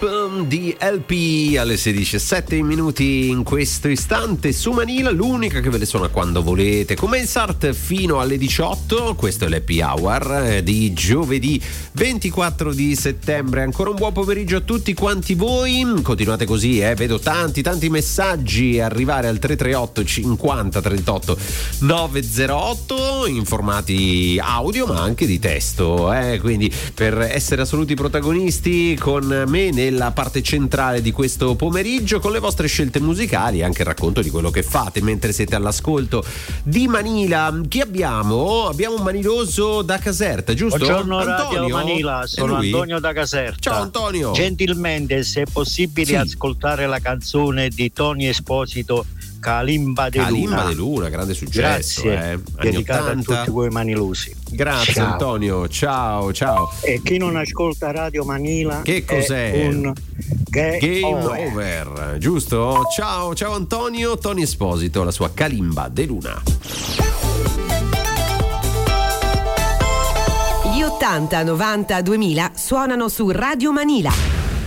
di LP alle 16:07 minuti in questo istante su Manila, l'unica che ve le suona quando volete, come il Sart fino alle 18. Questo è l'Happy Hour di giovedì 24 di settembre. Ancora un buon pomeriggio a tutti quanti voi, continuate così, vedo tanti messaggi arrivare al 338 50 38 908 in formati audio ma anche di testo, quindi per essere assoluti protagonisti con me nella parte centrale di questo pomeriggio, con le vostre scelte musicali e anche il racconto di quello che fate mentre siete all'ascolto di Manila. Chi abbiamo? Abbiamo un maniloso da Caserta, giusto? Buongiorno Antonio? Radio Manila, sono Antonio da Caserta. Ciao Antonio. Gentilmente, se è possibile, ascoltare la canzone di Tony Esposito, Calimba de Luna, grande successo. Grazie, dedicata a tutti voi manilosi. Grazie. Ciao. Antonio, ciao. E chi non ascolta Radio Manila, che cos'è? È un game over, giusto? Ciao Antonio. Tony Esposito, la sua Calimba de Luna. Gli 80, 90, 2000 suonano su Radio Manila.